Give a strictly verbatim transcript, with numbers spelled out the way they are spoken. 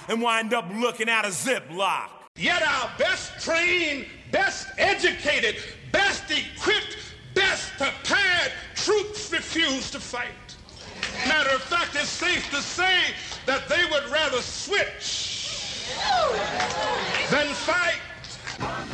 and wind up looking at a Ziploc. Yet our best trained, best educated, best equipped, best prepared troops refuse to fight. Matter of fact, it's safe to say that they would rather switch